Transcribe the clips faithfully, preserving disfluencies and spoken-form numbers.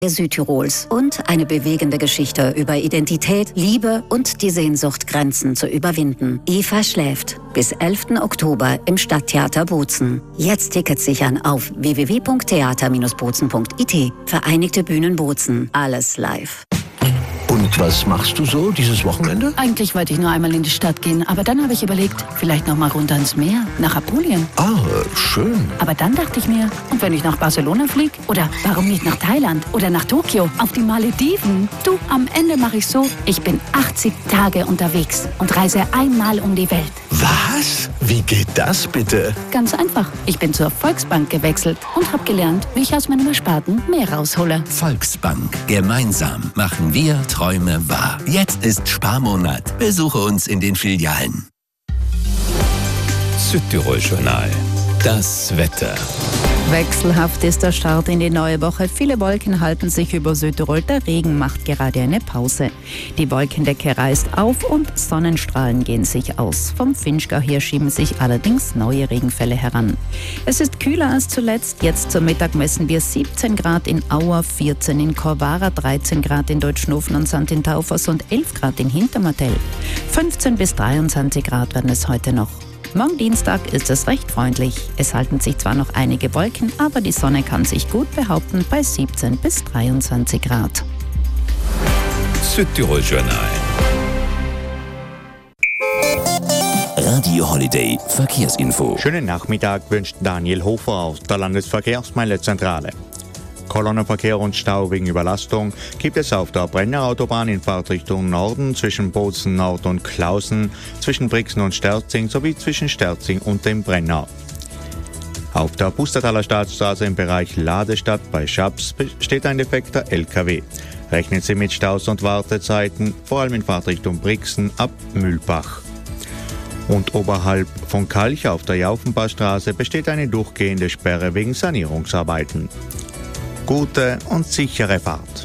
Südtirols und eine bewegende Geschichte über Identität, Liebe und die Sehnsucht, Grenzen zu überwinden. Eva schläft bis elften Oktober im Stadttheater Bozen. Jetzt Tickets sichern auf w w w punkt theater Bindestrich bozen punkt i t. Vereinigte Bühnen Bozen. Alles live. Und was machst du so dieses Wochenende? Eigentlich wollte ich nur einmal in die Stadt gehen, aber dann habe ich überlegt, vielleicht noch mal runter ins Meer, nach Apulien. Ah, schön. Aber dann dachte ich mir, und wenn ich nach Barcelona fliege? Oder warum nicht nach Thailand? Oder nach Tokio? Auf die Malediven? Du, am Ende mache ich so, ich bin achtzig Tage unterwegs und reise einmal um die Welt. Was? Wie geht das bitte? Ganz einfach. Ich bin zur Volksbank gewechselt und habe gelernt, wie ich aus meinem Ersparten mehr raushole. Volksbank. Gemeinsam machen wir Träume wahr. Jetzt ist Sparmonat. Besuche uns in den Filialen. Südtirol-Journal. Das Wetter. Wechselhaft ist der Start in die neue Woche. Viele Wolken halten sich über Südtirol. Der Regen macht gerade eine Pause. Die Wolkendecke reißt auf und Sonnenstrahlen gehen sich aus. Vom Finchgau her schieben sich allerdings neue Regenfälle heran. Es ist kühler als zuletzt. Jetzt zum Mittag messen wir siebzehn Grad in Auer, vierzehn in Korvara, dreizehn Grad in Deutschnofen und Sankt in Taufers und elf Grad in Hintermartell. fünfzehn bis dreiundzwanzig Grad werden es heute noch. Morgen Dienstag ist es recht freundlich. Es halten sich zwar noch einige Wolken, aber die Sonne kann sich gut behaupten bei siebzehn bis dreiundzwanzig Grad. Südtirol-Journal. Radio Holiday Verkehrsinfo. Schönen Nachmittag wünscht Daniel Hofer aus der Landesverkehrsmeldezentrale. Kolonnenverkehr und Stau wegen Überlastung gibt es auf der Brennerautobahn in Fahrtrichtung Norden zwischen Bozen Nord und Klausen, zwischen Brixen und Sterzing sowie zwischen Sterzing und dem Brenner. Auf der Pustertaler Staatsstraße im Bereich Ladestadt bei Schaps besteht ein defekter L K W. Rechnen Sie mit Staus und Wartezeiten, vor allem in Fahrtrichtung Brixen ab Mühlbach. Und oberhalb von Kalch auf der Jaufenbachstraße besteht eine durchgehende Sperre wegen Sanierungsarbeiten. Gute und sichere Fahrt.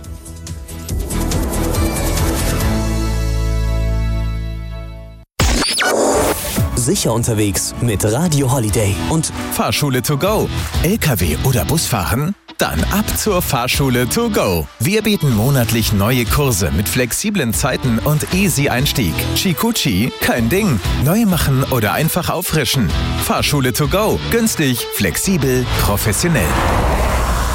Sicher unterwegs mit Radio Holiday und Fahrschule to go. L K W oder Busfahren? Dann ab zur Fahrschule to go. Wir bieten monatlich neue Kurse mit flexiblen Zeiten und easy Einstieg. Chikuchi, kein Ding. Neu machen oder einfach auffrischen. Fahrschule to go. Günstig, flexibel, professionell.